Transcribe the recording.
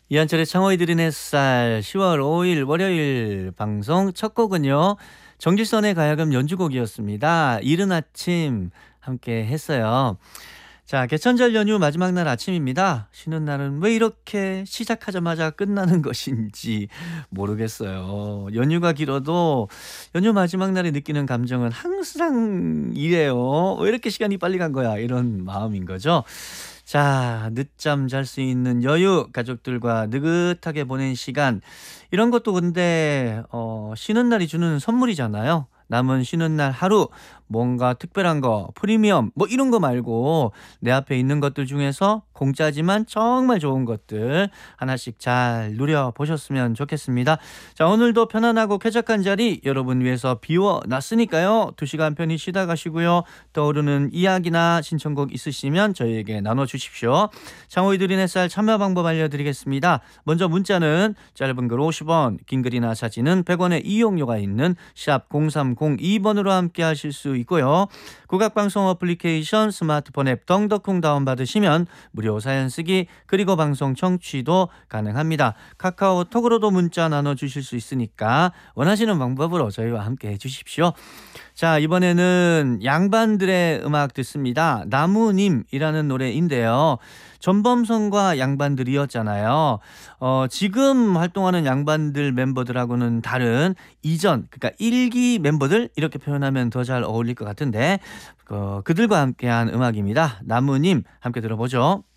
이한철의 창호이 들은 햇살 10월 5일 월요일 방송 첫 곡은요. 정길선의 가야금 연주곡이었습니다. 이른 아침 함께 했어요. 자, 개천절 연휴 마지막 날 아침입니다. 쉬는 날은 왜 이렇게 시작하자마자 끝나는 것인지 모르겠어요. 연휴가 길어도 연휴 마지막 날에 느끼는 감정은 항상 이래요. 왜 이렇게 시간이 빨리 간 거야? 이런 마음인 거죠. 자, 늦잠 잘 수 있는 여유, 가족들과 느긋하게 보낸 시간, 이런 것도 근데 쉬는 날이 주는 선물이잖아요. 남은 쉬는 날 하루 뭔가 특별한 거, 프리미엄 뭐 이런 거 말고 내 앞에 있는 것들 중에서 공짜지만 정말 좋은 것들 하나씩 잘 누려보셨으면 좋겠습니다. 자, 오늘도 편안하고 쾌적한 자리 여러분 위해서 비워놨으니까요. 2시간 편히 쉬다 가시고요. 떠오르는 이야기나 신청곡 있으시면 저희에게 나눠주십시오. 창호이 들인 햇살 참여 방법 알려드리겠습니다. 먼저 문자는 짧은 글 50원, 긴 글이나 사진은 100원의 이용료가 있는 샵 0302번으로 함께 하실 수 있고요. 국악방송 어플리케이션 스마트폰 앱 덩덕콩 다운받으시면 무료 사연 쓰기 그리고 방송 청취도 가능합니다. 카카오톡으로도 문자 나눠주실 수 있으니까 원하시는 방법으로 저희와 함께 해주십시오. 자, 이번에는 양반들의 음악 듣습니다. 나무님이라는 노래인데요. 전범선과 양반들이었잖아요. 지금 활동하는 양반들 멤버들하고는 다른 이전, 그러니까 1기 멤버들 이렇게 표현하면 더 잘 어울릴 것 같은데 그들과 함께한 음악입니다. 나무님 함께 들어보죠.